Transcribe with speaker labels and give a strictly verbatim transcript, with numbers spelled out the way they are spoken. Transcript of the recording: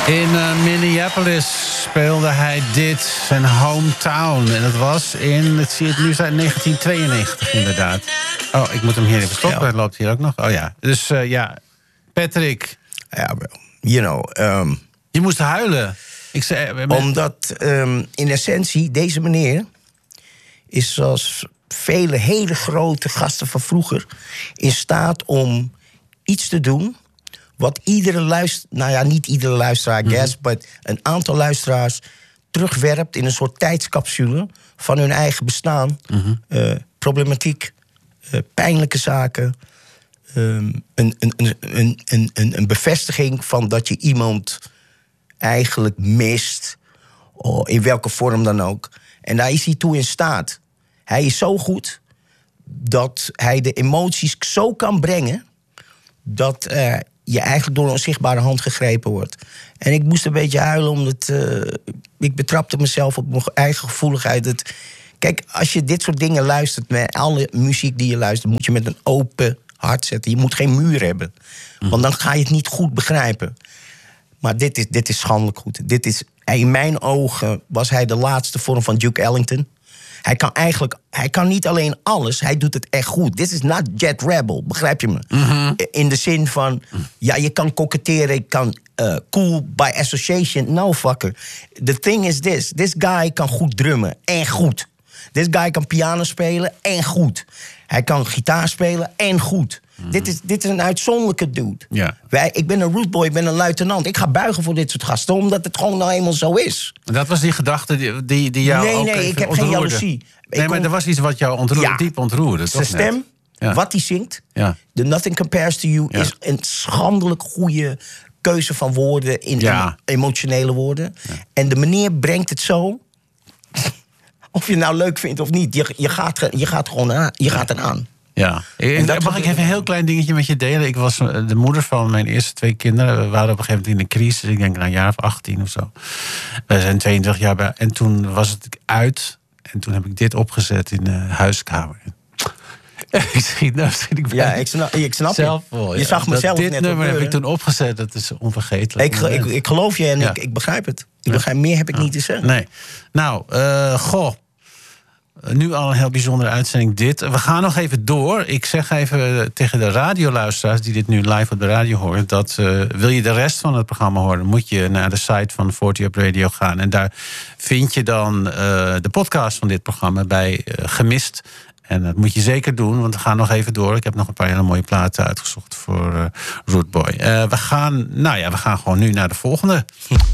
Speaker 1: In uh, Minneapolis speelde hij dit, zijn hometown. En dat was in, het zie je het nu, zijn negentien tweeënnegentig inderdaad. Oh, ik moet hem hier even stoppen. Hij loopt hier ook nog. Oh ja, dus uh, ja, Patrick.
Speaker 2: Ja, you know... Um,
Speaker 1: je moest huilen. Ik zei, met...
Speaker 2: Omdat um, in essentie deze meneer is zoals vele hele grote gasten van vroeger in staat om iets te doen wat iedere luisteraar, nou ja, niet iedere luisteraar, I guess, maar mm-hmm. een aantal luisteraars terugwerpt in een soort tijdscapsule van hun eigen bestaan. Mm-hmm. Uh, problematiek, uh, pijnlijke zaken, um, een, een, een, een, een, een bevestiging van dat je iemand eigenlijk mist, oh, in welke vorm dan ook. En daar is hij toe in staat. Hij is zo goed dat hij de emoties zo kan brengen dat uh, je eigenlijk door een onzichtbare hand gegrepen wordt. En ik moest een beetje huilen, omdat uh, ik betrapte mezelf op mijn eigen gevoeligheid. Het, kijk, als je dit soort dingen luistert, met alle muziek die je luistert, moet je met een open hart zetten. Je moet geen muur hebben, want dan ga je het niet goed begrijpen. Maar dit is, dit is schandelijk goed. Dit is, in mijn ogen was hij de laatste vorm van Duke Ellington. Hij kan eigenlijk, hij kan niet alleen alles, hij doet het echt goed. This is not Jet Rebel, begrijp je me? Mm-hmm. In de zin van, ja, je kan koketteren, je kan uh, cool by association. No, fucker. The thing is this, this guy kan goed drummen, en goed. This guy kan piano spelen, en goed. Hij kan gitaar spelen, en goed. Mm-hmm. Dit, is, dit is een uitzonderlijke dude.
Speaker 1: Ja.
Speaker 2: Wij, ik ben een rootboy, ik ben een luitenant. Ik ga buigen voor dit soort gasten, omdat het gewoon nou eenmaal zo is.
Speaker 1: Dat was die gedachte die, die, die jou
Speaker 2: nee,
Speaker 1: ook
Speaker 2: nee, ik heb
Speaker 1: ontroerde.
Speaker 2: geen jaloezie.
Speaker 1: Nee,
Speaker 2: ik
Speaker 1: maar
Speaker 2: kom...
Speaker 1: er was iets wat jou ontroerde, ja. diep ontroerde.
Speaker 2: Zijn stem, ja. wat hij zingt, ja. The Nothing Compares to You, ja. is een schandelijk goede keuze van woorden in ja. emotionele woorden. Ja. En de meneer brengt het zo, of je het nou leuk vindt of niet, je, je, gaat, je gaat gewoon aan, je gaat eraan.
Speaker 1: Ja, ik, mag ik even een heel klein dingetje met je delen? Ik was de moeder van mijn eerste twee kinderen. We waren op een gegeven moment in een crisis. Ik denk een jaar of achttien of zo. We zijn tweeëntwintig jaar bij. En toen was het uit. En toen heb ik dit opgezet in de huiskamer. ik schiet nou, ik
Speaker 2: ja, ik snap, ik snap
Speaker 1: zelf
Speaker 2: je.
Speaker 1: Wel, ja.
Speaker 2: Je zag mezelf
Speaker 1: dit
Speaker 2: net
Speaker 1: nummer
Speaker 2: gebeuren.
Speaker 1: heb ik toen opgezet. Dat is onvergetelijk.
Speaker 2: Ik, ik, ik geloof je en ja. ik, ik begrijp het. Ik begrijp, meer heb ik ja. niet te zeggen.
Speaker 1: Nee. Nou, uh, goh. Nu al een heel bijzondere uitzending dit. We gaan nog even door. Ik zeg even tegen de radioluisteraars die dit nu live op de radio horen, dat uh, wil je de rest van het programma horen, moet je naar de site van forty Up Radio gaan. En daar vind je dan uh, de podcast van dit programma bij uh, Gemist. En dat moet je zeker doen, want we gaan nog even door. Ik heb nog een paar hele mooie platen uitgezocht voor uh, Rootboy. Uh, we gaan, nou ja, we gaan gewoon nu naar de volgende.